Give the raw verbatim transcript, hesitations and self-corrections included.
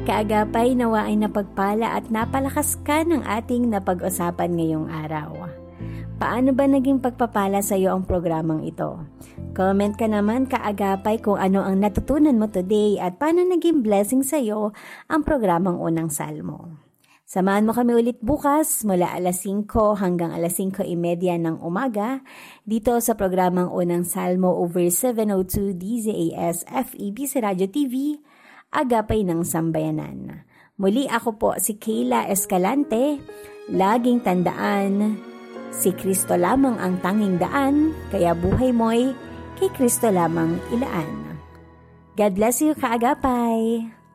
Kaagapay, nawa ay napagpala at napalakas ka ng ating napag-usapan ngayong araw. Paano ba naging pagpapala sa iyo ang programang ito? Comment ka naman, kaagapay, kung ano ang natutunan mo today at paano naging blessing sa iyo ang programang Unang Salmo. Samahan mo kami ulit bukas mula alas singko hanggang alas singko trenta ng umaga dito sa programang Unang Salmo over seven oh two D Z A S F E B C Radio T V, Agapay ng Sambayanan. Muli ako po si Kayla Escalante. Laging tandaan, si Kristo lamang ang tanging daan, kaya buhay mo'y kay Kristo lamang ilaan. God bless you, kaagapay!